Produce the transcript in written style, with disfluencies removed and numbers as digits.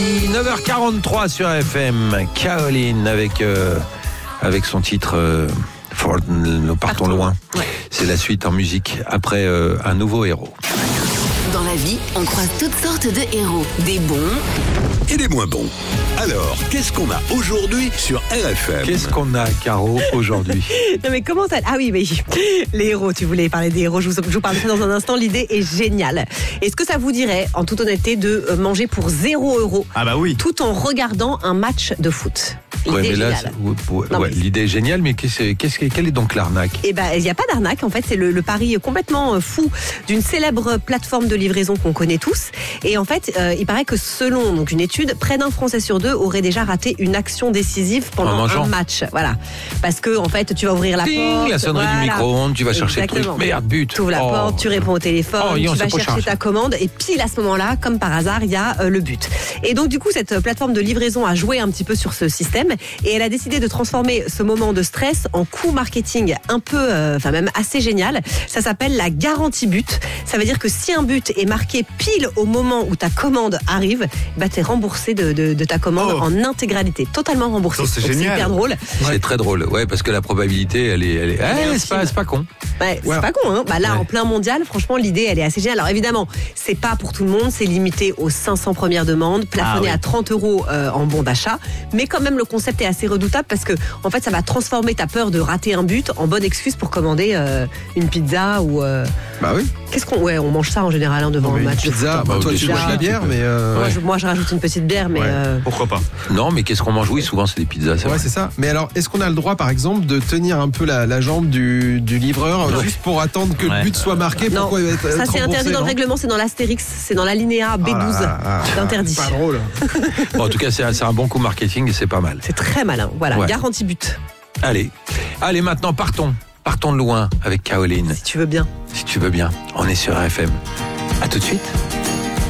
9h43 sur FM, Caroline avec son titre Nous partons loin. Ouais. C'est la suite en musique après un nouveau héros. Dans la vie, on croise toutes sortes de héros. Des bons et des moins bons. Alors, qu'est-ce qu'on a aujourd'hui sur RFM? Qu'est-ce qu'on a, Caro, aujourd'hui? Non mais comment ça... Ah oui, mais les héros, tu voulais parler des héros, je vous parle de ça dans un instant, l'idée est géniale. Est-ce que ça vous dirait, en toute honnêteté, de manger pour 0 €? Ah bah oui. Tout en regardant un match de foot? Ouais, L'idée mais est là, géniale. l'idée est géniale, mais quelle est donc l'arnaque? Eh ben, il n'y a pas d'arnaque. En fait, c'est le pari complètement fou d'une célèbre plateforme de livraison qu'on connaît tous. Et en fait, il paraît que selon donc une étude, près d'un Français sur 2 aurait déjà raté une action décisive pendant un match. Voilà. Parce que, en fait, tu vas ouvrir la porte. La sonnerie du micro-ondes, tu vas chercher le Exactement. truc. Merde, but. Tu ouvres la porte, tu réponds au téléphone, tu vas chercher ta commande. Et pile à ce moment-là, comme par hasard, il y a le but. Et donc, du coup, cette plateforme de livraison a joué un petit peu sur ce système. Et elle a décidé de transformer ce moment de stress en coup marketing un peu, même assez génial. Ça s'appelle la garantie but. Ça veut dire que si un but est marqué pile au moment où ta commande arrive, bah t'es remboursé de ta commande en intégralité, totalement remboursé. C'est donc, génial. c'est hyper drôle. C'est très drôle, ouais, parce que la probabilité, elle est c'est pas con. Ouais, c'est pas con, hein. Bah là, en plein mondial, franchement, l'idée, elle est assez géniale. Alors évidemment, c'est pas pour tout le monde, c'est limité aux 500 premières demandes, plafonné à 30 € en bon d'achat. Mais quand même, le concept est assez redoutable parce que, en fait, ça va transformer ta peur de rater un but en bonne excuse pour commander une pizza ou. Bah oui. On mange ça en général devant un match. Pizza, toi tu bois de la bière, mais. Moi, je rajoute une petite bière, mais. Pourquoi pas? Non, mais qu'est-ce qu'on mange? Oui, souvent c'est des pizzas. Ouais, c'est ça. Mais alors, est-ce qu'on a le droit, par exemple, de tenir un peu la jambe du livreur juste pour attendre que le but soit marqué? Non, Pourquoi il va être ça c'est interdit dans le non règlement, c'est dans l'Astérix, c'est dans l'alinéa B12. C'est interdit. Pas drôle. Bon, en tout cas, c'est un bon coup marketing et c'est pas mal. C'est très malin. Voilà, Ouais. garantie but. Allez, maintenant partons de loin avec Caroline. Si tu veux bien. Si tu veux bien, on est sur RFM. À tout de suite.